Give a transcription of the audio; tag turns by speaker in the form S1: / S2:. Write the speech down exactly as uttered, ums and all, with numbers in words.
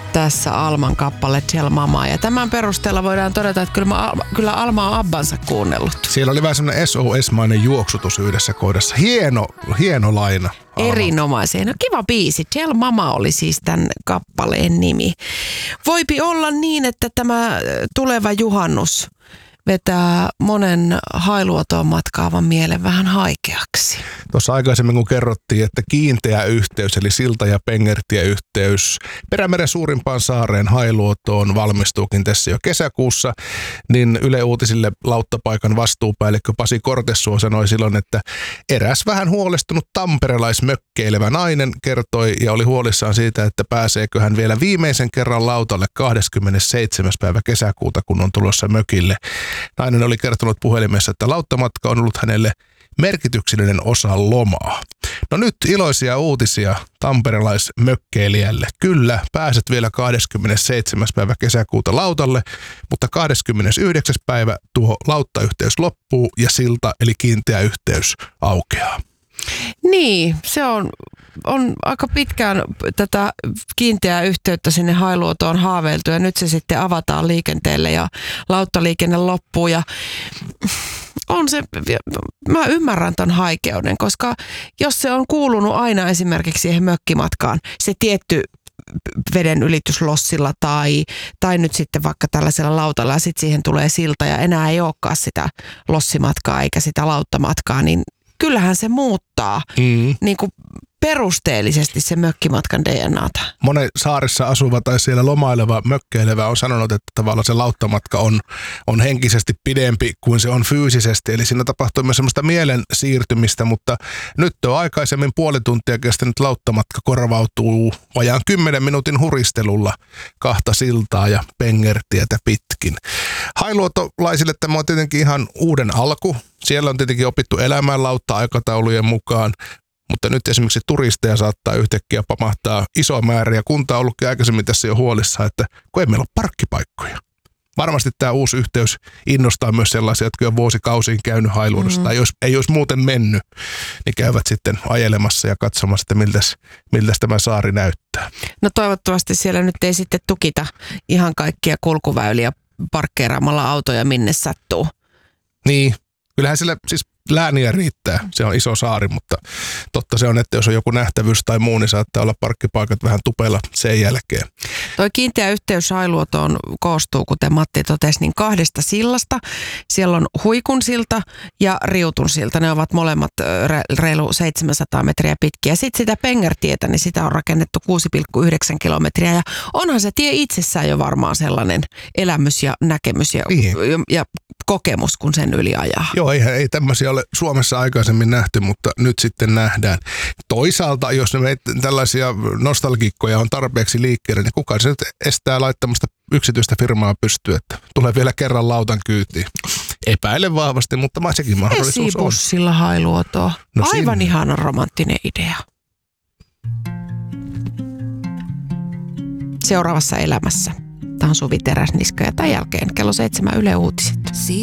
S1: tässä Alman kappale Tell Mama. Ja tämän perusteella voidaan todeta, että kyllä, mä, kyllä Alma on Abbansa kuunnellut.
S2: Siellä oli vähän semmoinen S O S-mainen juoksutus yhdessä kohdassa. Hieno, hieno laina. Alma.
S1: Erinomaisen. No kiva biisi. Tell Mama oli siis tämän kappaleen nimi. Voipi olla niin, että tämä tuleva juhannus vetää monen Hailuotoon matkaavan mielen vähän haikeaksi.
S2: Tuossa aikaisemmin kun kerrottiin, että kiinteä yhteys eli silta- ja pengertieyhteys Perämeren suurimpaan saareen Hailuotoon valmistuukin tässä jo kesäkuussa, niin Yle Uutisille lauttapaikan vastuupäällikkö Pasi Kortesuo sanoi silloin, että eräs vähän huolestunut tamperelaismökkeilevä nainen kertoi ja oli huolissaan siitä, että pääseekö hän vielä viimeisen kerran lautalle kahdeskymmenesseitsemäs päivä kesäkuuta, kun on tulossa mökille. Nainen oli kertonut puhelimessa, että lauttamatka on ollut hänelle merkityksellinen osa lomaa. No nyt iloisia uutisia tamperelaismökkeilijälle. Kyllä, pääset vielä kahdeskymmenesseitsemäs päivä kesäkuuta lautalle, mutta kahdeskymmenesyhdeksäs päivä tuo lauttayhteys loppuu ja silta eli kiinteä yhteys aukeaa.
S1: Niin, se on, on aika pitkään tätä kiinteää yhteyttä sinne Hailuotoon haaveiltu ja nyt se sitten avataan liikenteelle ja lauttaliikenne loppuu ja on se, mä ymmärrän ton haikeuden, koska jos se on kuulunut aina esimerkiksi siihen mökkimatkaan, se tietty veden ylityslossilla tai, tai nyt sitten vaikka tällaisella lautalla ja sitten siihen tulee silta ja enää ei olekaan sitä lossimatkaa eikä sitä lauttamatkaa, niin kyllähän se muuttaa mm. niin kuin perusteellisesti se mökkimatkan D N A:ta.
S2: Monen saarissa asuva tai siellä lomaileva, mökkeilevä on sanonut, että tavallaan se lauttamatka on, on henkisesti pidempi kuin se on fyysisesti. Eli siinä tapahtuu myös semmoista mielen siirtymistä, mutta nyt on aikaisemmin puoli tuntia kestänyt lauttamatka korvautuu vajaan kymmenen minuutin huristelulla kahta siltaa ja pengertietä pitkin. Hailuotolaisille tämä on tietenkin ihan uuden alku. Siellä on tietenkin opittu elämään lautta-aikataulujen mukaan. Mutta nyt esimerkiksi turisteja saattaa yhtäkkiä pamahtaa iso määrä ja kunta on ollutkin aikaisemmin tässä jo huolissa, että kun ei meillä ole parkkipaikkoja. Varmasti tämä uusi yhteys innostaa myös sellaisia, jotka on vuosikausiin käynyt Hailuodossa mm. tai jos ei olisi muuten mennyt, niin käyvät sitten ajelemassa ja katsomassa, että miltäs, miltäs tämä saari näyttää.
S1: No toivottavasti siellä nyt ei sitten tukita ihan kaikkia kulkuväyliä parkkeeraamalla autoja minne sattuu.
S2: Niin, kyllähän sillä siis lääniä riittää. Se on iso saari, mutta totta se on, että jos on joku nähtävyys tai muu, niin saattaa olla parkkipaikat vähän tupella sen jälkeen.
S1: Toi kiinteä yhteys Hailuotoon koostuu, kuten Matti totesi, niin kahdesta sillasta. Siellä on Huikun silta ja Riutun silta. Ne ovat molemmat reilu seitsemänsataa metriä pitkiä. Sitten sitä Pengertietä, niin sitä on rakennettu kuusi pilkku yhdeksän kilometriä. Ja onhan se tie itsessään jo varmaan sellainen elämys ja näkemys ja,
S2: niin.
S1: ja, ja kokemus, kun sen yli ajaa.
S2: Joo, ei, ei tämmöisiä ole Suomessa aikaisemmin nähty, mutta nyt sitten nähdään. Toisaalta, jos ne tällaisia nostalgikkoja on tarpeeksi liikkeelle, niin kukaan se nyt estää laittamasta yksityistä firmaa pystyä, että tulee vielä kerran lautan kyytiin. Epäilen vahvasti, mutta sekin mahdollisuus on.
S1: Esibussilla Hailuotoa. No aivan sinne. Ihana romanttinen idea. Seuraavassa elämässä. Tämä on Suvi Teräsniska ja tämän jälkeen kello seitsemän Yle Uutiset.